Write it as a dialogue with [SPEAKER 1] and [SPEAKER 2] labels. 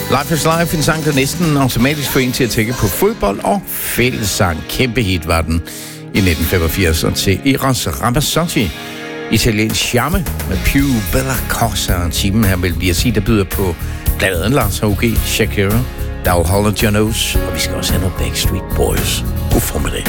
[SPEAKER 1] Life is Life, en sang, der næsten automatisk får en til at tænke på fodbold og fællessang. Kæmpe hit var den i 1985, og til Eros Ramazzotti, italiensk charme med Più Bella Cosa. Timen her vil blive at sige, der byder på blandt andet Lars H.G., Shakira, Dow Holland, John Oates, og vi skal også have noget Backstreet Boys. God formiddag.